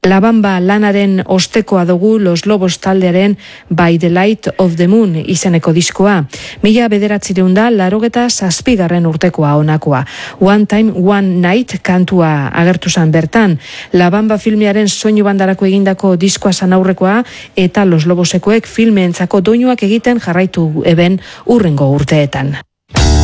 La Bamba lanaren ostekoa dugu Los Lobos taldearen By the Light of the Moon izeneko diskoa. 1987 urtekoa honakoa. One Time, One Night kantua agertu zan bertan. La Bamba filmearen soinu bandarako egindako diskoa zan aurrekoa eta Los Lobosekoek filmeentzako doinuak egiten jarraitu eben urrengo urteetan.